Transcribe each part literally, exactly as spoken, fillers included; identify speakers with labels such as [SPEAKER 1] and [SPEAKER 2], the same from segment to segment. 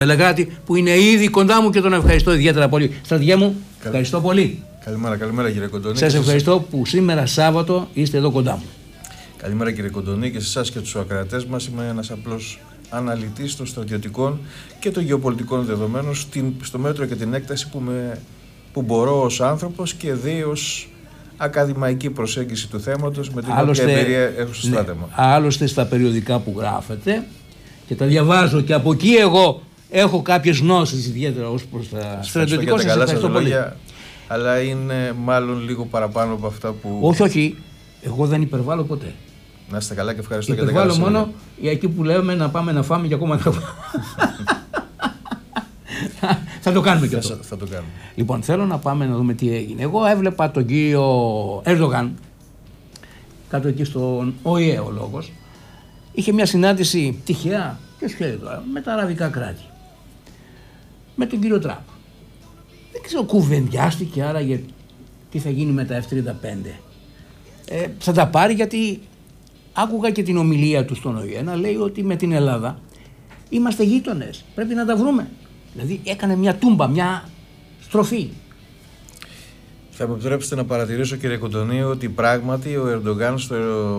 [SPEAKER 1] Μελεγάτη που είναι ήδη κοντά μου και τον ευχαριστώ ιδιαίτερα πολύ. Στρατηγέ μου, Καλ... ευχαριστώ πολύ.
[SPEAKER 2] Καλημέρα, καλημέρα κύριε Κοντονή.
[SPEAKER 1] Σας ευχαριστώ σας... που σήμερα Σάββατο είστε εδώ κοντά μου.
[SPEAKER 2] Καλημέρα κύριε Κοντονή και σε εσάς και τους ακροατές μας. Είμαι ένας απλός αναλυτής των στρατιωτικών και των γεωπολιτικών δεδομένων στην, στο μέτρο και την έκταση που, με, που μπορώ ως άνθρωπος και δει ως ακαδημαϊκή προσέγγιση του θέματος με την
[SPEAKER 1] άλλωστε,
[SPEAKER 2] οποία εμπειρία έχω στο στράτευμα.
[SPEAKER 1] Ναι, άλλωστε στα περιοδικά που γράφετε και τα διαβάζω και από εκεί εγώ έχω κάποιες γνώσεις ιδιαίτερα ως προς τα στρατιωτικά. Σας ευχαριστώ πολύ.
[SPEAKER 2] Αλλά είναι μάλλον λίγο παραπάνω από αυτά που...
[SPEAKER 1] Όχι, όχι. Εγώ δεν υπερβάλλω ποτέ.
[SPEAKER 2] Να είστε καλά και ευχαριστώ για τα
[SPEAKER 1] καλά. Υπερβάλλω μόνο για εκεί που λέμε να πάμε να φάμε και ακόμα να φάμε. Θα το κάνουμε και αυτό.
[SPEAKER 2] Θα το κάνουμε.
[SPEAKER 1] Λοιπόν, θέλω να πάμε να δούμε τι έγινε. Εγώ έβλεπα τον κύριο Ερντογάν κάτω εκεί στον Ο Ε Ε ο λόγος. Είχε μια συνάντηση τυχαία, ποιος ξέρει τώρα, με τα αραβικά κράτη. Με τον κύριο Τραμπ. Δεν ξέρω, κουβεντιάστηκε άραγε τι θα γίνει με τα εφ τριάντα πέντε. Ε, θα τα πάρει γιατί άκουγα και την ομιλία του στον Ο Ε Ε να λέει ότι με την Ελλάδα είμαστε γείτονες, πρέπει να τα βρούμε. Δηλαδή έκανε μια τούμπα, μια στροφή.
[SPEAKER 2] Θα μου επιτρέψετε να παρατηρήσω κύριε Κοντονή ότι πράγματι ο Ερντογάν στο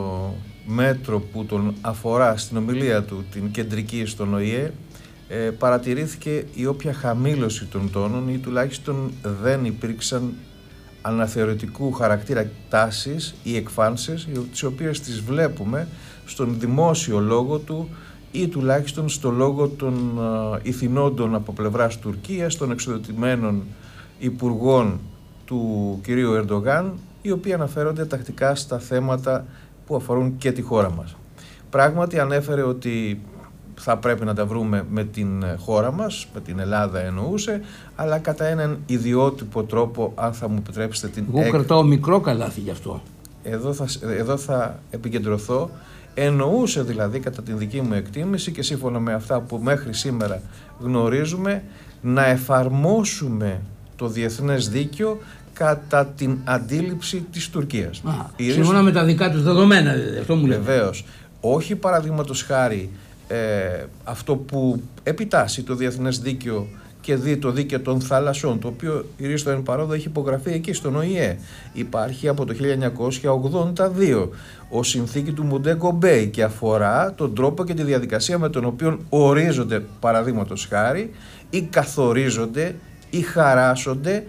[SPEAKER 2] μέτρο που τον αφορά στην ομιλία του, την κεντρική στον Ο Ε Ε, παρατηρήθηκε η όποια χαμήλωση των τόνων ή τουλάχιστον δεν υπήρξαν αναθεωρητικού χαρακτήρα τάσεις ή εκφάνσεις τις οποίες τις βλέπουμε στον δημόσιο λόγο του ή τουλάχιστον στο λόγο των uh, ηθινόντων από πλευράς Τουρκίας, των εξοδοτημένων υπουργών του κυρίου Ερντογάν, οι οποίοι αναφέρονται τακτικά στα θέματα που αφορούν και τη χώρα μας. Πράγματι ανέφερε ότι θα πρέπει να τα βρούμε με την χώρα μας, με την Ελλάδα εννοούσε, αλλά κατά έναν ιδιότυπο τρόπο, αν θα μου επιτρέψετε την...
[SPEAKER 1] Εγώ κρατάω μικρό καλάθι γι' αυτό.
[SPEAKER 2] Εδώ θα, εδώ θα επικεντρωθώ. Εννοούσε δηλαδή, κατά την δική μου εκτίμηση και σύμφωνα με αυτά που μέχρι σήμερα γνωρίζουμε, να εφαρμόσουμε το διεθνές δίκαιο κατά την αντίληψη της Τουρκίας.
[SPEAKER 1] Α, σύμφωνα με τα δικά τους δεδομένα, αυτό μου λέει.
[SPEAKER 2] Βεβαίως. Όχι παραδείγματος χάρη ε, αυτό που επιτάσσει το διεθνές δίκαιο και δει το δίκαιο των θάλασσών, το οποίο η Ρίστο εν παρόδο έχει υπογραφεί εκεί στον Ο Ε Ε. Υπάρχει από το χίλια εννιακόσια ογδόντα δύο ως συνθήκη του Μοντέγκο Μπέι και αφορά τον τρόπο και τη διαδικασία με τον οποίο ορίζονται παραδείγματος χάρη ή καθορίζονται ή χαράσσονται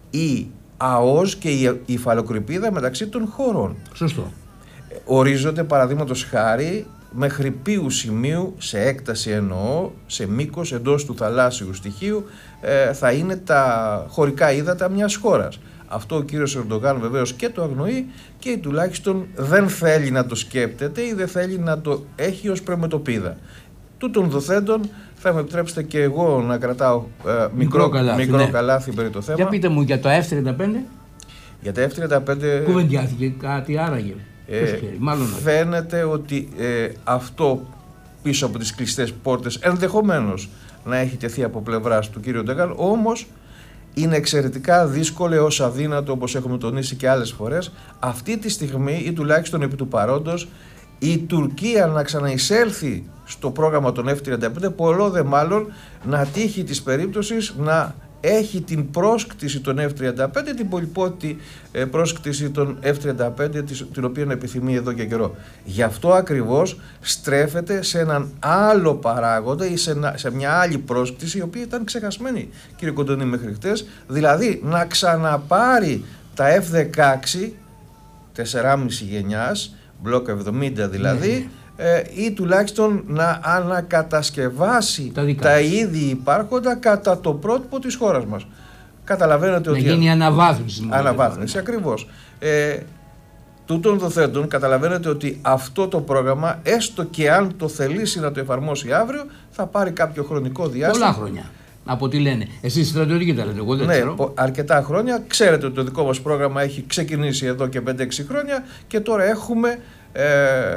[SPEAKER 2] η ΑΟΣ και η υφαλοκρηπίδα μεταξύ των χωρών.
[SPEAKER 1] Σωστό.
[SPEAKER 2] Ορίζονται παραδείγματος χάρη μέχρι ποιου σημείου, σε έκταση εννοώ, σε μήκος εντός του θαλάσσιου στοιχείου, ε, θα είναι τα χωρικά ύδατα μιας χώρας. Αυτό ο κύριος Ερντογάν βεβαίως και το αγνοεί και τουλάχιστον δεν θέλει να το σκέπτεται ή δεν θέλει να το έχει ως πρεμετωπίδα. Τούτων δοθέντων θα με επιτρέψετε και εγώ να κρατάω ε, μικρό, μικρό καλάθι, μικρό ναι. καλάθι περί το θέμα.
[SPEAKER 1] Για πείτε μου για το εφ τριάντα πέντε.
[SPEAKER 2] Για τα εφ τριάντα πέντε...
[SPEAKER 1] Κουβεντιάθηκε κάτι άραγε.
[SPEAKER 2] Ε, Μάλλον φαίνεται ότι ε, αυτό πίσω από τις κλειστές πόρτες ενδεχομένως να έχει τεθεί από πλευράς του κύριου Ερντογάν, όμως είναι εξαιρετικά δύσκολο έως αδύνατο, όπως έχουμε τονίσει και άλλες φορές, αυτή τη στιγμή ή τουλάχιστον επί του παρόντος η Τουρκία να ξαναεισέλθει στο πρόγραμμα των εφ τριάντα πέντε, πολλό δε μάλλον να τύχει της περίπτωσης να έχει την πρόσκτηση των εφ τριάντα πέντε, την πολυπότη ε, πρόσκτηση των εφ τριάντα πέντε, την οποία επιθυμεί εδώ και καιρό. Γι' αυτό ακριβώς στρέφεται σε έναν άλλο παράγοντα ή σε, ένα, σε μια άλλη πρόσκτηση, η οποία ήταν ξεχασμένη, κύριε Κοντονή, μέχρι χτες, δηλαδή να ξαναπάρει τα εφ δεκαέξι, τεσσεράμισι γενιάς, μπλοκ εβδομήντα δηλαδή, Ε, ή τουλάχιστον να ανακατασκευάσει τα, τα ήδη υπάρχοντα κατά το πρότυπο της χώρας μας. Καταλαβαίνετε
[SPEAKER 1] να
[SPEAKER 2] ότι...
[SPEAKER 1] Να γίνει αναβάθμιση.
[SPEAKER 2] Αναβάθμιση, ακριβώς. Ε, τούτων δοθέντων καταλαβαίνετε ότι αυτό το πρόγραμμα, έστω και αν το θελήσει να το εφαρμόσει αύριο, θα πάρει κάποιο χρονικό διάστημα.
[SPEAKER 1] Πολλά χρόνια. Από τι λένε. Εσείς στρατιωτικοί τα λέτε, εγώ δεν
[SPEAKER 2] ναι,
[SPEAKER 1] ξέρω.
[SPEAKER 2] αρκετά χρόνια. Ξέρετε ότι το δικό μας πρόγραμμα έχει ξεκινήσει εδώ και πέντε έξι χρόνια και τώρα έχουμε ε,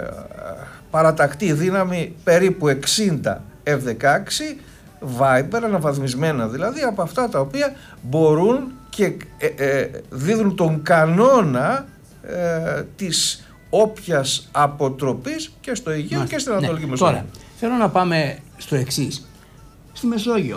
[SPEAKER 2] παρατακτή δύναμη περίπου εξήντα εφ δεκαέξι Viper, αναβαθμισμένα δηλαδή, από αυτά τα οποία μπορούν και ε, ε, δίδουν τον κανόνα ε, της όποιας αποτροπής και στο Αιγαίο και στην Ανατολική ναι. Μεσόγειο.
[SPEAKER 1] Τώρα, θέλω να πάμε στο εξής. στη Μεσόγειο.